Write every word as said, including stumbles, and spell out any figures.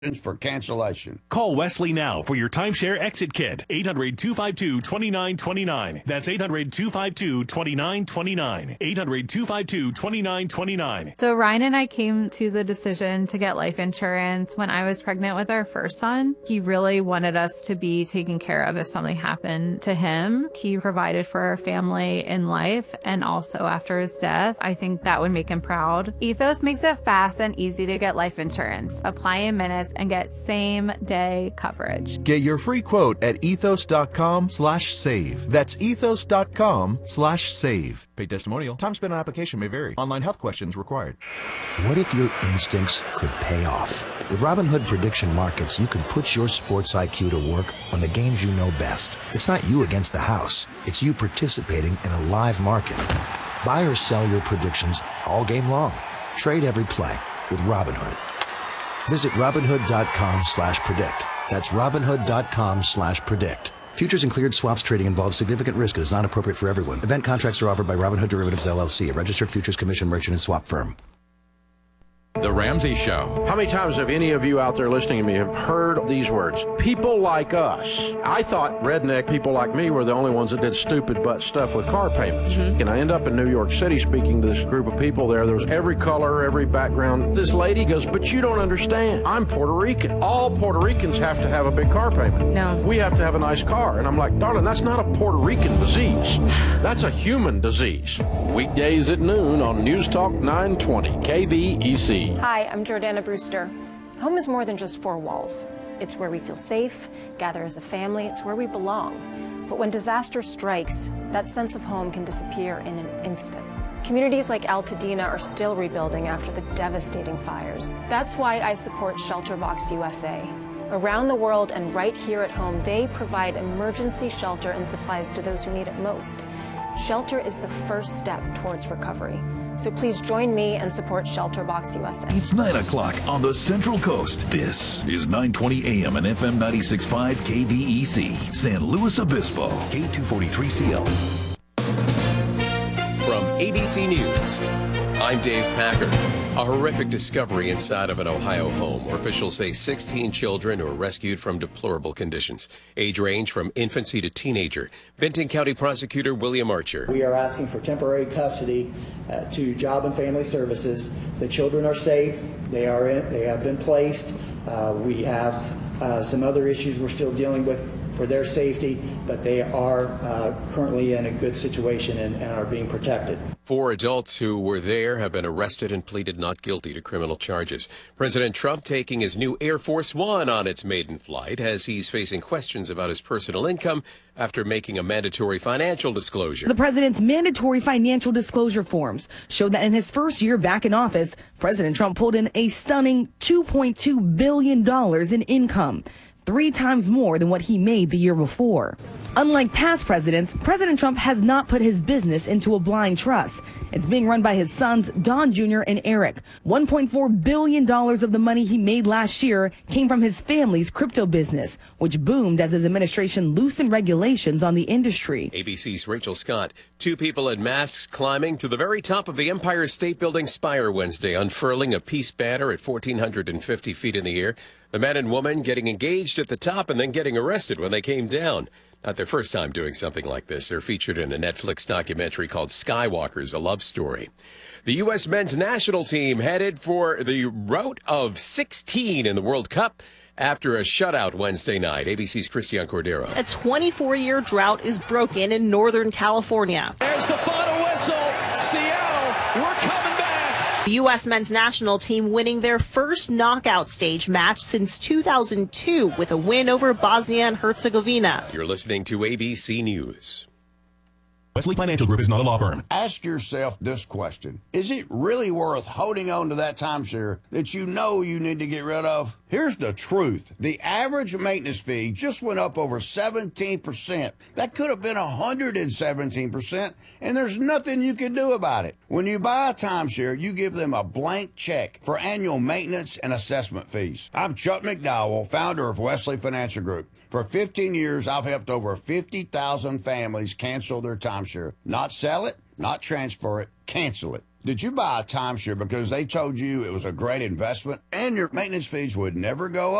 for cancellation. Call Wesley now for your timeshare exit kit. eight hundred, two five two, two nine two nine. That's eight hundred, two five two, two nine two nine. eight hundred, two five two, two nine two nine. So Ryan and I came to the decision to get life insurance when I was pregnant with our first son. He really wanted us to be taken care of if something happened to him. He provided for our family in life and also after his death. I think that would make him proud. Ethos makes it fast and easy to get life insurance. Apply in minutes and get same day coverage. Get your free quote at ethos.com slash save. That's ethos.com slash save. Paid testimonial. Time spent on application may vary. Online health questions required. What if your instincts could pay off? With Robinhood Prediction Markets, you can put your sports I Q to work on the games you know best. It's not you against the house. It's you participating in a live market. Buy or sell your predictions all game long. Trade every play with Robinhood. Visit Robinhood.com slash predict. That's Robinhood.com slash predict. Futures and cleared swaps trading involves significant risk and is not appropriate for everyone. Event contracts are offered by Robinhood Derivatives, L L C, a registered futures commission merchant and swap firm. The Ramsey Show. How many times have any of you out there listening to me have heard these words? People like us. I thought redneck people like me were the only ones that did stupid butt stuff with car payments. Mm-hmm. And I end up in New York City speaking to this group of people there. There was every color, every background. This lady goes, but you don't understand. I'm Puerto Rican. All Puerto Ricans have to have a big car payment. No. We have to have a nice car. And I'm like, darling, that's not a Puerto Rican disease. That's a human disease. Weekdays at noon on News Talk nine twenty K V E C. Hi, I'm Jordana Brewster. Home is more than just four walls. It's where we feel safe, gather as a family, it's where we belong. But when disaster strikes, that sense of home can disappear in an instant. Communities like Altadena are still rebuilding after the devastating fires. That's why I support ShelterBox U S A. Around the world and right here at home, they provide emergency shelter and supplies to those who need it most. Shelter is the first step towards recovery. So please join me and support ShelterBox U S A. It's nine o'clock on the Central Coast. This is nine twenty A M and F M ninety-six point five K V E C, San Luis Obispo. K two forty-three C L. From A B C News, I'm Dave Packer. A horrific discovery inside of an Ohio home, where officials say sixteen children were rescued from deplorable conditions. Age range from infancy to teenager. Benton County Prosecutor William Archer. We are asking for temporary custody uh, to Job and Family Services. The children are safe. They are in, they have been placed. Uh, we have uh, some other issues we're still dealing with for their safety, but they are uh, currently in a good situation and, and are being protected. Four adults who were there have been arrested and pleaded not guilty to criminal charges. President Trump taking his new Air Force One on its maiden flight as he's facing questions about his personal income after making a mandatory financial disclosure. The president's mandatory financial disclosure forms show that in his first year back in office, President Trump pulled in a stunning two point two billion dollars in income, three times more than what he made the year before. Unlike past presidents, President Trump has not put his business into a blind trust. It's being run by his sons, Don Junior and Eric. one point four billion dollars of the money he made last year came from his family's crypto business, which boomed as his administration loosened regulations on the industry. A B C's Rachel Scott. Two people in masks climbing to the very top of the Empire State Building spire Wednesday, unfurling a peace banner at one thousand four hundred fifty feet in the air. The man and woman getting engaged at the top and then getting arrested when they came down. Not their first time doing something like this. They're featured in a Netflix documentary called Skywalkers, A Love Story. The U S men's national team headed for the route of sixteen in the World Cup after a shutout Wednesday night. A B C's Christian Cordero. A twenty-four year drought is broken in Northern California. There's the final whistle. Seattle, we're coming back. The U S men's national team winning their first knockout stage match since two thousand two with a win over Bosnia and Herzegovina. You're listening to A B C News. Wesley Financial Group is not a law firm. Ask yourself this question. Is it really worth holding on to that timeshare that you know you need to get rid of? Here's the truth. The average maintenance fee just went up over seventeen percent. That could have been one hundred seventeen percent, and there's nothing you can do about it. When you buy a timeshare, you give them a blank check for annual maintenance and assessment fees. I'm Chuck McDowell, founder of Wesley Financial Group. For fifteen years, I've helped over fifty thousand families cancel their timeshare. Not sell it, not transfer it, cancel it. Did you buy a timeshare because they told you it was a great investment and your maintenance fees would never go up?